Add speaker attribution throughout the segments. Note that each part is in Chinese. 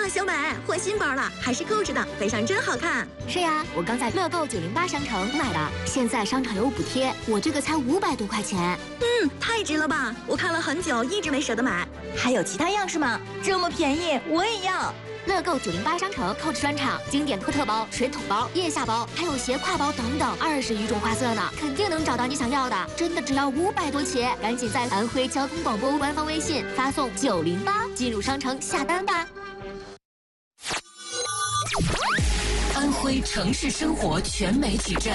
Speaker 1: 小美，换新包了，还是购置的，背上真好看。
Speaker 2: 是呀，我刚在乐购908商城买的，现在商场有补贴，我这个才500多块钱。
Speaker 1: 太值了吧！我看了很久，一直没舍得买。
Speaker 3: 还有其他样式吗？这么便宜，我也要。
Speaker 2: 乐购908商城购置专场，经典科特包、水桶包、腋下包，还有斜挎包等等，20余种花色呢，肯定能找到你想要的。真的只要500多起，赶紧在安徽交通广播官方微信发送908进入商城下单吧。
Speaker 4: 安徽城市生活全媒体站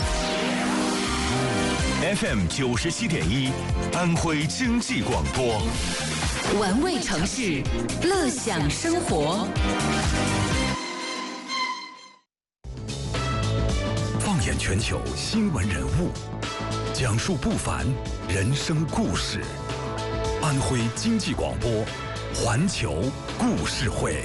Speaker 5: FM 97.1，安徽经济广播。
Speaker 4: 玩味城市，乐享生活。
Speaker 5: 放眼全球新闻人物，讲述不凡人生故事。安徽经济广播，环球故事会。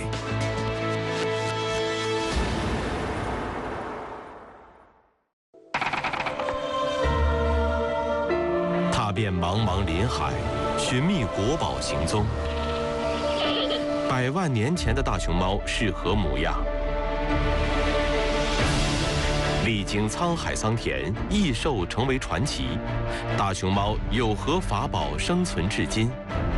Speaker 6: 踏遍茫茫林海，寻觅国宝行踪。100万年前的大熊猫是何模样？历经沧海桑田，异兽成为传奇。大熊猫有何法宝生存至今？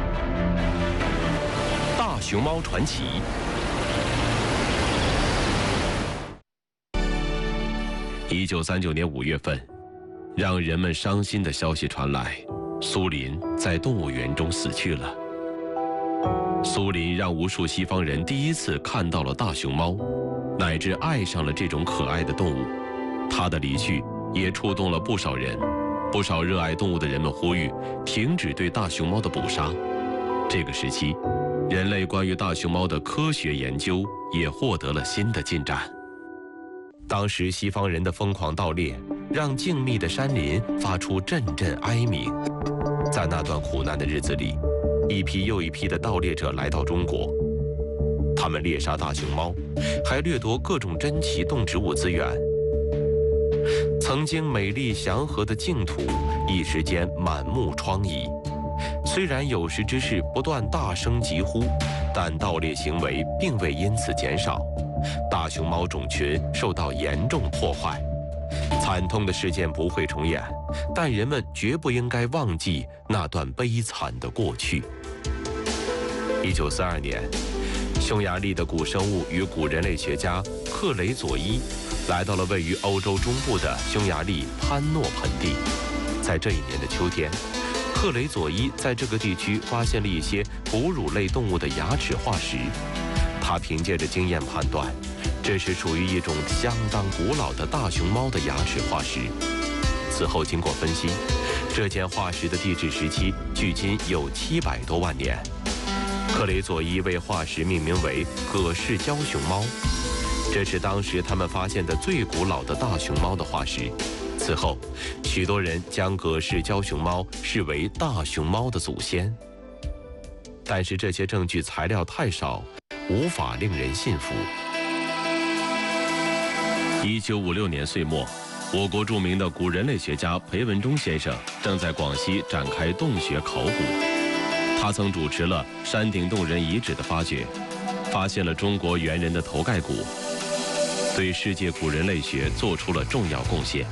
Speaker 6: 大熊猫传奇。1939年5月份，让人们伤心的消息传来，苏林在动物园中死去了。苏林让无数西方人第一次看到了大熊猫，乃至爱上了这种可爱的动物。他的离去也触动了不少人，不少热爱动物的人们呼吁停止对大熊猫的捕杀。这个时期，人类关于大熊猫的科学研究也获得了新的进展。当时西方人的疯狂盗猎，让静谧的山林发出阵阵哀鸣。在那段苦难的日子里，一批又一批的盗猎者来到中国，他们猎杀大熊猫，还掠夺各种珍奇动植物资源。曾经美丽祥和的净土，一时间满目疮痍。虽然有识之士不断大声疾呼，但盗猎行为并未因此减少，大熊猫种群受到严重破坏。惨痛的事件不会重演，但人们绝不应该忘记那段悲惨的过去。1942年，匈牙利的古生物与古人类学家克雷佐伊来到了位于欧洲中部的匈牙利潘诺盆地。在这一年的秋天，克雷佐伊在这个地区发现了一些哺乳类动物的牙齿化石。他凭借着经验判断，这是属于一种相当古老的大熊猫的牙齿化石。此后经过分析，这件化石的地质时期距今有700多万年。克雷佐伊为化石命名为葛氏胶熊猫，这是当时他们发现的最古老的大熊猫的化石。此后，许多人将葛氏胶熊猫视为大熊猫的祖先。但是这些证据材料太少，无法令人信服。1956年岁末，我国著名的古人类学家裴文中先生正在广西展开洞穴考古。他曾主持了山顶洞人遗址的发掘，发现了中国猿人的头盖骨，对世界古人类学做出了重要贡献。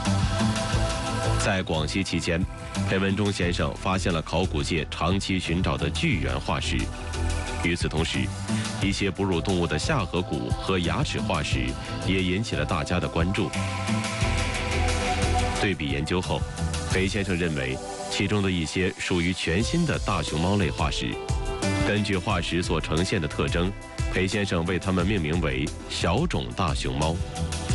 Speaker 6: 在广西期间，裴文中先生发现了考古界长期寻找的巨猿化石。与此同时，一些哺乳动物的下颌骨和牙齿化石也引起了大家的关注。对比研究后，裴先生认为其中的一些属于全新的大熊猫类化石。根据化石所呈现的特征，裴先生为它们命名为小种大熊猫。